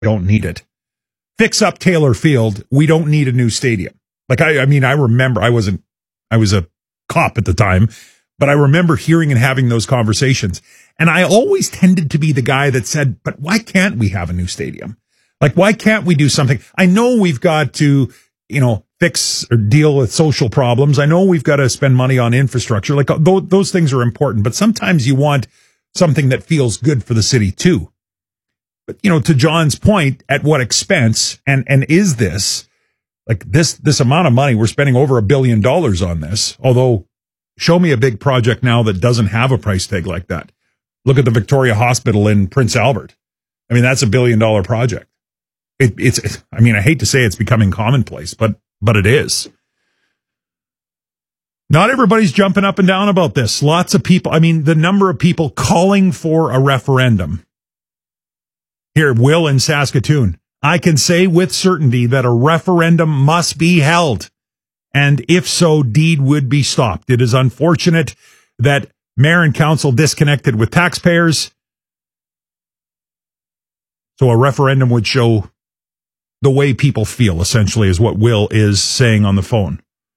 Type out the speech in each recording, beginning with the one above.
don't need it. Fix up Taylor Field. We don't need a new stadium. Like, I mean, I remember I was a cop at the time, but I remember hearing and having those conversations. And I always tended to be the guy that said, but why can't we have a new stadium? Like, why can't we do something? I know we've got to, fix or deal with social problems. I know we've got to spend money on infrastructure. Like, those things are important, but sometimes you want something that feels good for the city too. But, to John's point, at what expense? And is this like this amount of money? We're spending over $1 billion on this. Although, show me a big project now that doesn't have a price tag like that. Look at the Victoria Hospital in Prince Albert. I mean, that's $1 billion project. It's I mean, I hate to say it's becoming commonplace, but it is. Not everybody's jumping up and down about this. Lots of people, I mean, the number of people calling for a referendum. Here, Will in Saskatoon. I can say with certainty that a referendum must be held. And if so, deed would be stopped. It is unfortunate that mayor and council disconnected with taxpayers. So a referendum would show the way people feel, essentially, is what Will is saying on the phone.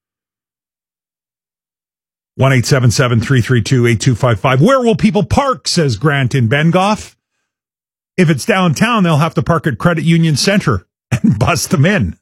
1-877-332-8255. Where will people park, says Grant in Bengoff. If it's downtown, they'll have to park at Credit Union Center and bust them in.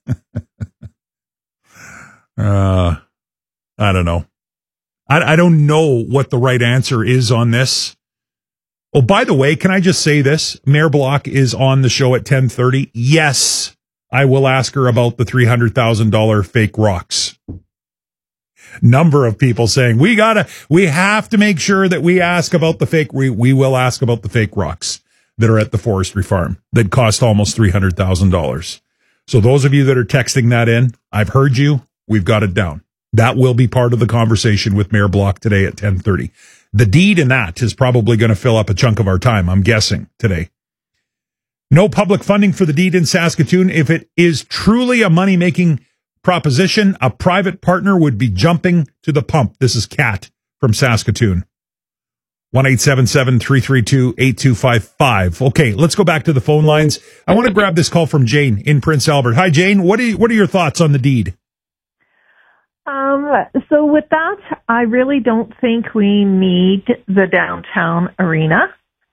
I don't know. I don't know what the right answer is on this. Oh, by the way, can I just say this? Mayor Block is on the show at 10:30. Yes, I will ask her about the $300,000 fake rocks. Number of people saying, we have to make sure that we ask about the fake, we will ask about the fake rocks that are at the forestry farm that cost almost $300,000. So those of you that are texting that in, I've heard you. We've got it down. That will be part of the conversation with Mayor Block today at 10:30. The deed in that is probably going to fill up a chunk of our time, I'm guessing, today. No public funding for the deed in Saskatoon. If it is truly a money-making proposition, a private partner would be jumping to the pump. This is Kat from Saskatoon. 1-877-332-8255. Okay, let's go back to the phone lines. I want to grab this call from Jane in Prince Albert. Hi, Jane. What are your thoughts on the deed? So with that, I really don't think we need the downtown arena.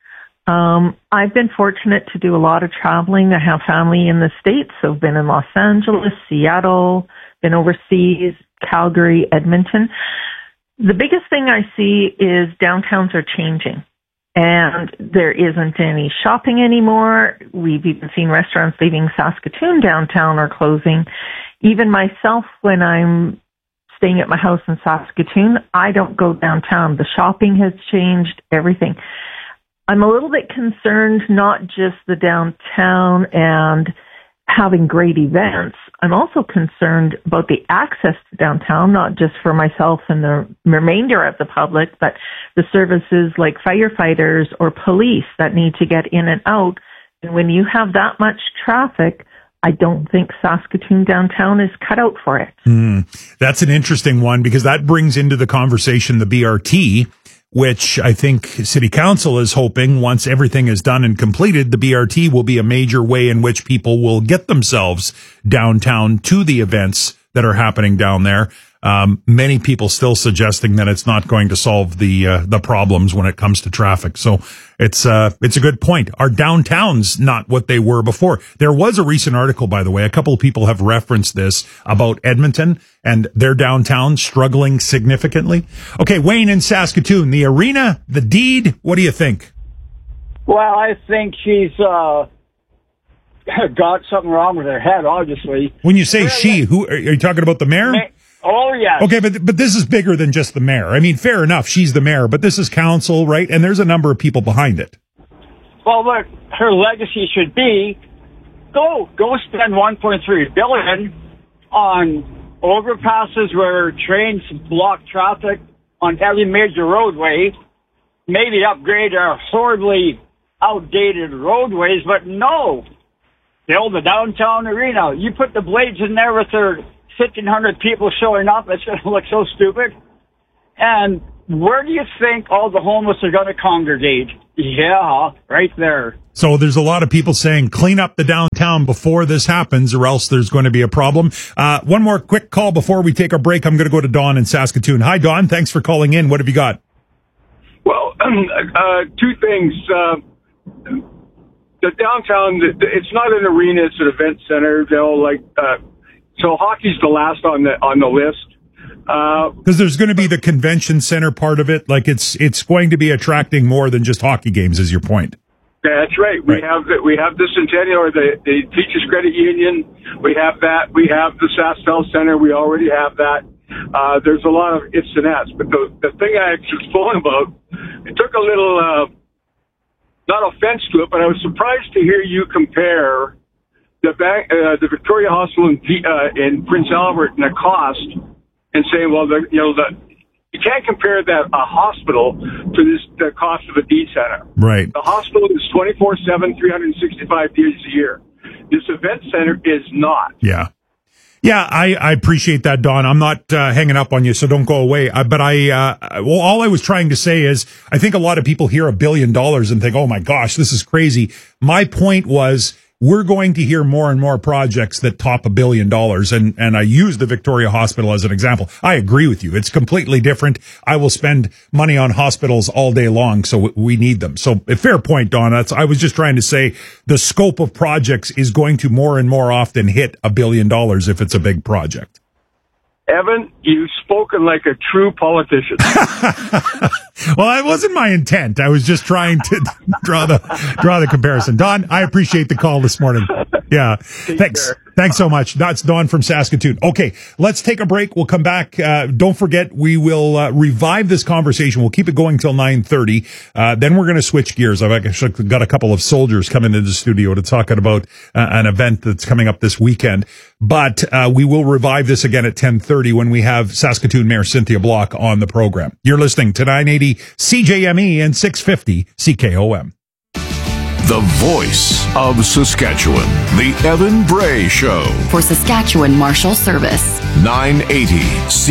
I've been fortunate to do a lot of traveling. I have family in the States. So I've been in Los Angeles, Seattle, been overseas, Calgary, Edmonton. The biggest thing I see is downtowns are changing and there isn't any shopping anymore. We've even seen restaurants leaving Saskatoon downtown or closing. Even myself, when I'm staying at my house in Saskatoon, I don't go downtown. The shopping has changed, everything. I'm a little bit concerned, not just the downtown and having great events. I'm also concerned about the access to downtown, not just for myself and the remainder of the public, but the services like firefighters or police that need to get in and out. And when you have that much traffic, I don't think Saskatoon downtown is cut out for it. That's an interesting one because that brings into the conversation the BRT, which I think City Council is hoping once everything is done and completed, the BRT will be a major way in which people will get themselves downtown to the events that are happening down there. Many people still suggesting that it's not going to solve the problems when it comes to traffic. So it's a good point. Our downtowns not what they were before. There was a recent article, by the way, a couple of people have referenced this about Edmonton and their downtown struggling significantly. Okay, Wayne in Saskatoon, the arena, the deed, what do you think? Well, I think she's got something wrong with her head, obviously. When you say she, who are you talking about, the mayor? Oh, yes. Okay, but this is bigger than just the mayor. I mean, fair enough, she's the mayor, but this is council, right? And there's a number of people behind it. Well, look, her legacy should be go spend $1.3 billion on overpasses where trains block traffic on every major roadway, maybe upgrade our horribly outdated roadways, but no. Build the downtown arena. You put the Blades in there with their 1,500 people showing up. It's going to look so stupid. And where do you think all the homeless are going to congregate? Yeah, right there. So there's a lot of people saying clean up the downtown before this happens or else there's going to be a problem. One more quick call before we take a break. I'm going to go to Don in Saskatoon. Hi, Don. Thanks for calling in. What have you got? Well, two things. The downtown, it's not an arena, it's an event center. So hockey's the last on the list. Because there's going to be the convention center part of it. Like it's going to be attracting more than just hockey games, is your point. That's right. We have the Centennial, or the Teachers Credit Union. We have that. We have the SaskTel Center. We already have that. There's a lot of ifs and ands. But the thing I was phoning about, it took a little, not offense to it, but I was surprised to hear you compare the Victoria Hospital in Prince Albert and the cost, and saying, well, you can't compare a hospital to the cost of a D center. Right. The hospital is 24/7, 365 days a year. This event center is not. Yeah. Yeah, I appreciate that, Don. I'm not hanging up on you, so don't go away. But all I was trying to say is I think a lot of people hear $1 billion and think, oh my gosh, this is crazy. My point was, we're going to hear more and more projects that top $1 billion. And I use the Victoria Hospital as an example. I agree with you. It's completely different. I will spend money on hospitals all day long. So we need them. So a fair point, Don. I was just trying to say the scope of projects is going to more and more often hit $1 billion if it's a big project. Evan, you've spoken like a true politician. Well, that wasn't my intent. I was just trying to draw the comparison. Don, I appreciate the call this morning. Yeah. Thanks. Thanks so much. That's Don from Saskatoon. Okay, let's take a break. We'll come back. Don't forget, we will revive this conversation. We'll keep it going till 9:30. Then we're going to switch gears. I've actually got a couple of soldiers coming into the studio to talk about an event that's coming up this weekend. But we will revive this again at 10:30 when we have Saskatoon Mayor Cynthia Block on the program. You're listening to 980 CJME and 650 CKOM. The voice of Saskatchewan, The Evan Bray Show. For Saskatchewan Marshal Service. 980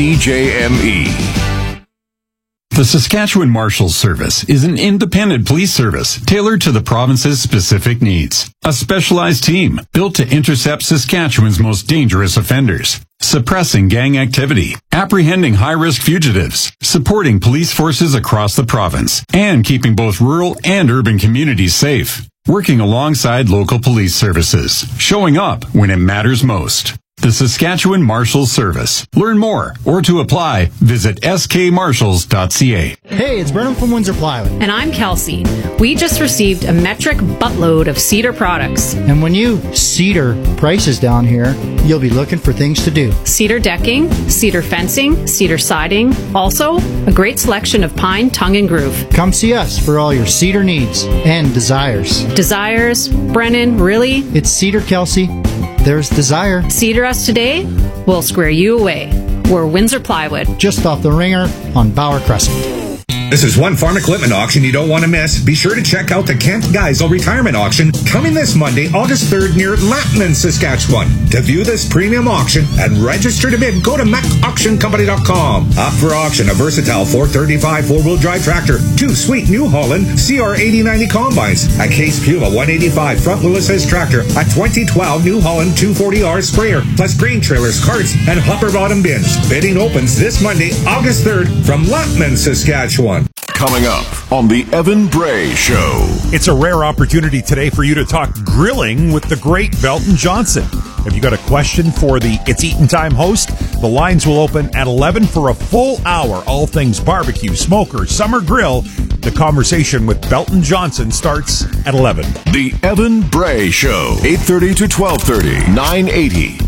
CJME. The Saskatchewan Marshals Service is an independent police service tailored to the province's specific needs. A specialized team built to intercept Saskatchewan's most dangerous offenders, suppressing gang activity, apprehending high-risk fugitives, supporting police forces across the province, and keeping both rural and urban communities safe. Working alongside local police services, showing up when it matters most. The Saskatchewan Marshals Service. Learn more or to apply, visit skmarshals.ca. Hey, it's Brennan from Windsor Plywood. And I'm Kelsey. We just received a metric buttload of cedar products. And when you cedar prices down here, you'll be looking for things to do. Cedar decking, cedar fencing, cedar siding. Also, a great selection of pine, tongue, and groove. Come see us for all your cedar needs and desires. Desires? Brennan, really? It's Cedar, Kelsey. There's desire. Cedar us today, we'll square you away. We're Windsor Plywood. Just off the Ringer on Bauer Crescent. This is one farm equipment auction you don't want to miss. Be sure to check out the Kent Geisel Retirement Auction coming this Monday, August 3rd near Lattman, Saskatchewan. To view this premium auction and register to bid, go to macauctioncompany.com. Up for auction, a versatile 435 four-wheel drive tractor, 2 sweet New Holland CR8090 combines, a Case Puma 185 front wheel assist tractor, a 2012 New Holland 240R sprayer, plus grain trailers, carts, and hopper bottom bins. Bidding opens this Monday, August 3rd from Lattman, Saskatchewan. Coming up on the Evan Bray Show. It's a rare opportunity today for you to talk grilling with the great Belton Johnson. If you got a question for the It's Eatin' Time host, the lines will open at 11 for a full hour. All things barbecue, smoker, summer grill. The conversation with Belton Johnson starts at 11. The Evan Bray Show, 8:30 to 12:30, 980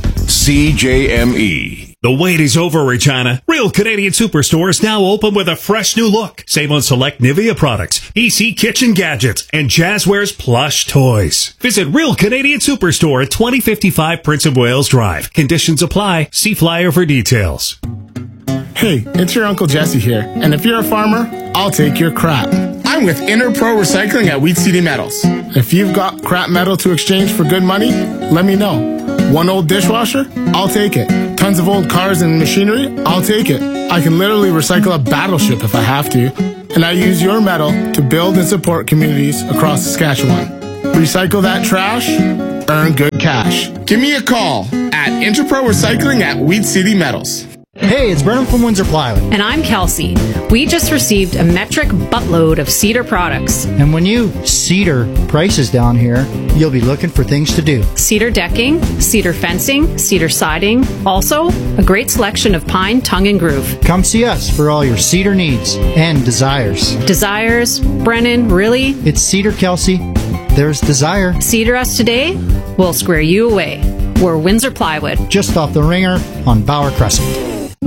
CJME. The wait is over, Regina. Real Canadian Superstore is now open with a fresh new look. Save on select Nivea products, EC kitchen gadgets, and Jazzwares plush toys. Visit Real Canadian Superstore at 2055 Prince of Wales Drive. Conditions apply. See flyer for details. Hey, it's your Uncle Jesse here. And if you're a farmer, I'll take your crap. I'm with Interpro Recycling at Wheat City Metals. If you've got crap metal to exchange for good money, let me know. One old dishwasher? I'll take it. Tons of old cars and machinery? I'll take it. I can literally recycle a battleship if I have to. And I use your metal to build and support communities across Saskatchewan. Recycle that trash, earn good cash. Give me a call at Interpro Recycling at Weed City Metals. Hey, it's Brennan from Windsor Plywood. And I'm Kelsey. We just received a metric buttload of Cedar products. And when you Cedar prices down here, you'll be looking for things to do. Cedar decking, cedar fencing, cedar siding. Also, a great selection of pine, tongue, and groove. Come see us for all your cedar needs and desires. Desires? Brennan, really? It's Cedar, Kelsey. There's desire. Cedar us today, we'll square you away. We're Windsor Plywood. Just off the Ringer on Bauer Crescent.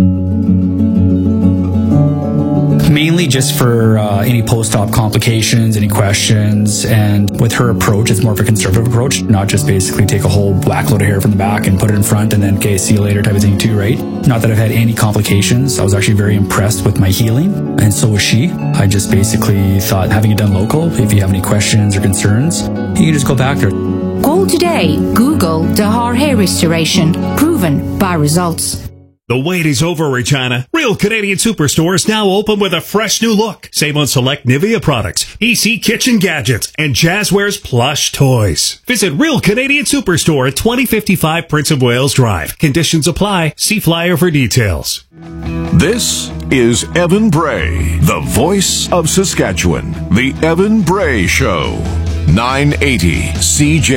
Mainly just for any post-op complications, any questions, and with her approach, it's more of a conservative approach, not just basically take a whole whack load of hair from the back and put it in front and then, okay, see you later type of thing too, right? Not that I've had any complications. I was actually very impressed with my healing, and so was she. I just basically thought, having it done local, if you have any questions or concerns, you can just go back there. Call today. Google Dahar Hair Restoration. Proven by results. The wait is over, Regina. Real Canadian Superstore is now open with a fresh new look. Save on select Nivea products, EC kitchen gadgets, and Jazzwares plush toys. Visit Real Canadian Superstore at 2055 Prince of Wales Drive. Conditions apply. See flyer for details. This is Evan Bray, the voice of Saskatchewan. The Evan Bray Show. 980 CJ.